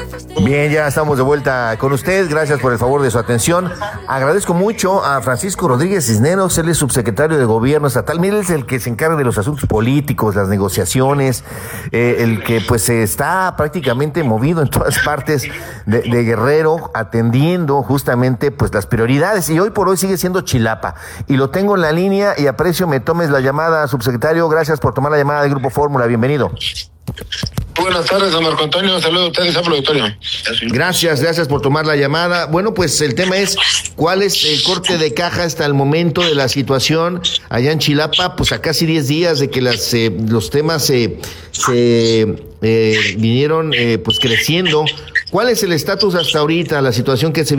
Bien, ya estamos de vuelta con usted. Gracias por el favor de su atención. Agradezco mucho a Francisco Rodríguez Cisneros, él es subsecretario de Gobierno Estatal. Mire, él es el que se encarga de los asuntos políticos, las negociaciones, el que pues está prácticamente movido en todas partes de Guerrero, atendiendo justamente pues las prioridades. Y hoy por hoy sigue siendo Chilapa. Y lo tengo en la línea y aprecio me tomes la llamada, subsecretario. Gracias por tomar la llamada del Grupo Fórmula. Bienvenido. Buenas tardes, don Marco Antonio. Saludos a ustedes, hablo auditorio. Gracias por tomar la llamada. Bueno, pues el tema es, ¿cuál es el corte de caja hasta el momento de la situación allá en Chilapa? Pues a casi 10 días de que los temas vinieron pues creciendo. ¿Cuál es el estatus hasta ahorita, la situación que se